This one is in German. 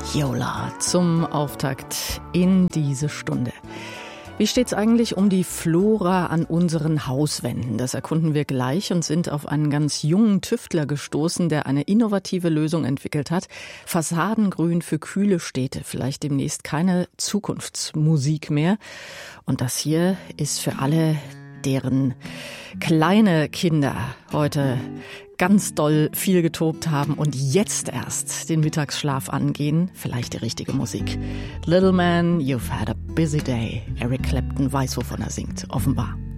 Yola zum Auftakt in diese Stunde. Wie steht's eigentlich um die Flora an unseren Hauswänden? Das erkunden wir gleich und sind auf einen ganz jungen Tüftler gestoßen, der eine innovative Lösung entwickelt hat. Fassadengrün für kühle Städte. Vielleicht demnächst keine Zukunftsmusik mehr. Und das hier ist für alle, deren kleine Kinder heute ganz doll viel getobt haben und jetzt erst den Mittagsschlaf angehen, vielleicht die richtige Musik. Little Man, you've had a busy day. Eric Clapton weiß, wovon er singt, offenbar.